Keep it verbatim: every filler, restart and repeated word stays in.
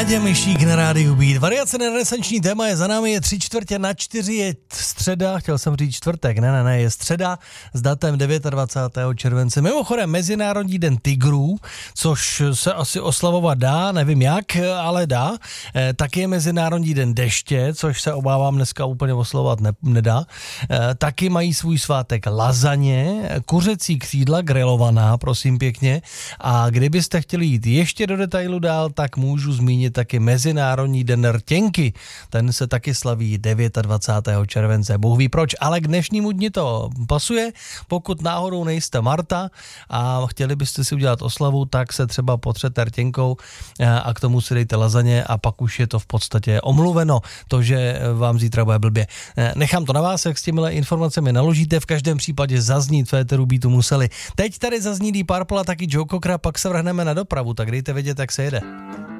Náďa Myšík na rádiu Beat. Variace na renesanční téma je za námi, je tři čtvrtě na čtyři, je středa, chtěl jsem říct čtvrtek, ne, ne, ne, je středa s datem dvacátého devátého července. Mimochodem Mezinárodní den tigrů, což se asi oslavovat dá, nevím jak, ale dá. E, taky je Mezinárodní den deště, což se obávám dneska úplně oslavovat ne, nedá. E, taky mají svůj svátek lazaně, kuřecí křídla grilovaná, prosím pěkně. A kdybyste chtěli jít ještě do detailu dál, tak můžu zmínit taky Mezinárodní den rtěnky. Ten se taky slaví dvacátého devátého července. Bůh ví proč, ale k dnešnímu dni to pasuje. Pokud náhodou nejste Marta a chtěli byste si udělat oslavu, tak se třeba potřete rtěnkou a k tomu si dejte lazaně a pak už je to v podstatě omluveno. To, že vám zítra bude blbě. Nechám to na vás, jak s těmihle informacemi naložíte. V každém případě zaznít v éteru Beatu museli. Teď tady zazní Deep Purple a taky Joe Cockera, pak se vrhneme na dopravu, tak dejte vědět, jak se jede.